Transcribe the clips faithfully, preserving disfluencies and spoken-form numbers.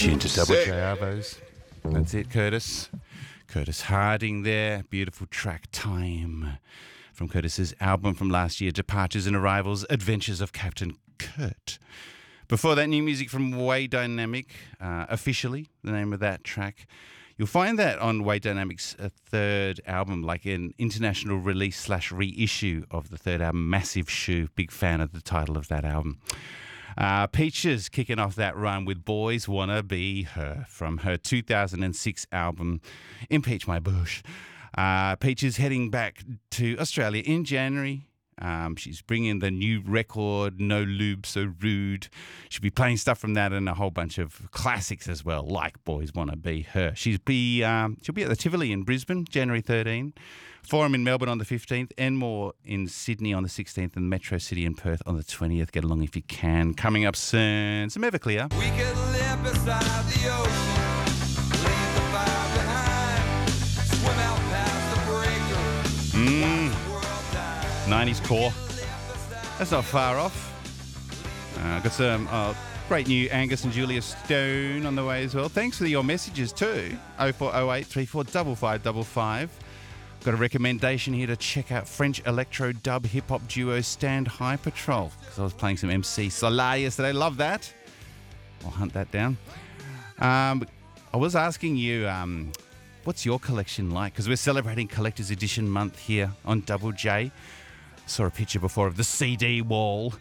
Tune to Double J Arvos. That's it, Curtis. Curtis Harding there. Beautiful track, Time. From Curtis's album from last year, Departures and Arrivals, Adventures of Captain Kurt. Before that, new music from Way Dynamic, uh, Officially, the name of that track. You'll find that on Way Dynamic's uh, third album, like an international release slash reissue of the third album, Massive Shoe. Big fan of the title of that album. Uh, Peaches kicking off that run with Boys Wanna Be Her from her two thousand six album, Impeach My Bush. Uh, Peaches heading back to Australia in January. Um, she's bringing the new record, No Lube So Rude. She'll be playing stuff from that and a whole bunch of classics as well, like Boys Wanna Be Her. She'll be, um, she'll be at the Tivoli in Brisbane, January thirteenth. Forum in Melbourne on the fifteenth. Enmore in Sydney on the sixteenth. And Metro City in Perth on the twentieth. Get along if you can. Coming up soon, some Everclear. We could live beside the ocean, leave the fire behind, swim out past the breaker. Mm. nineties core. That's not far off. Uh, got some uh, great new Angus and Julia Stone on the way as well. Thanks for your messages too. oh four oh eight three four five five five five. Got a recommendation here to check out French electro dub hip hop duo Stand High Patrol, because I was playing some M C Solar yesterday. Love that. I'll hunt that down. Um, I was asking you, um, what's your collection like? Because we're celebrating Collector's Edition month here on Double J. Saw a picture before of the C D wall.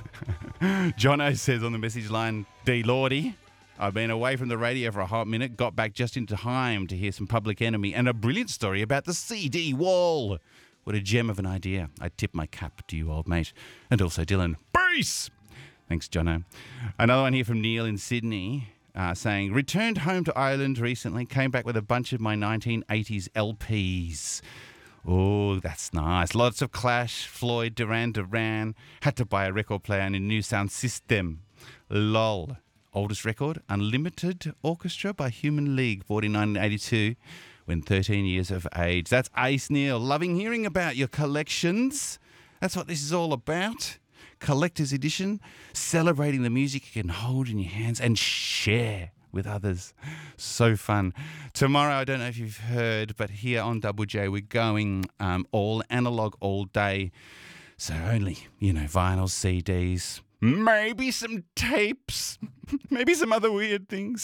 Jono says on the message line, D Lordy, I've been away from the radio for a hot minute, got back just in time to hear some Public Enemy and a brilliant story about the C D wall. What a gem of an idea. I tip my cap to you, old mate. And also Dylan. Peace! Thanks, Jono. Another one here from Neil in Sydney uh, saying, returned home to Ireland recently, came back with a bunch of my nineteen eighties L Ps. Oh, that's nice. Lots of Clash, Floyd, Duran Duran. Had to buy a record player and a new sound system. Lol. Oldest record, Unlimited Orchestra by Human League, forty-nine eighty-two, when thirteen years of age. That's Ace Neil. Loving hearing about your collections. That's what this is all about. Collector's Edition, celebrating the music you can hold in your hands and share with others. So fun. Tomorrow, I don't know if you've heard, but here on Double J, we're going um, all analog all day. So only, you know, vinyl, C Ds, maybe some tapes, maybe some other weird things.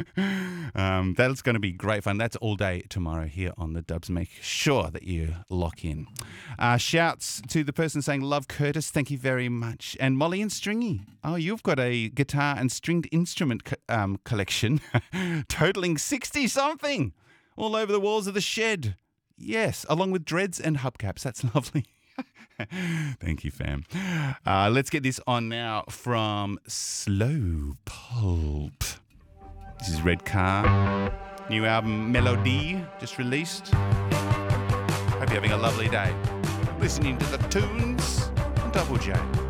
um, that's going to be great fun. That's all day tomorrow here on the Dubs. Make sure that you lock in. Uh, shouts to the person saying, love Curtis, thank you very much. And Molly and Stringy. Oh, you've got a guitar and stringed instrument co- um, collection totaling sixty-something all over the walls of the shed. Yes, along with dreads and hubcaps. That's lovely. Thank you, fam. Uh, let's get this on now from Slow Pulp. This is Red Car. New album, Melody, just released. Hope you're having a lovely day. Listening to the tunes on Double J.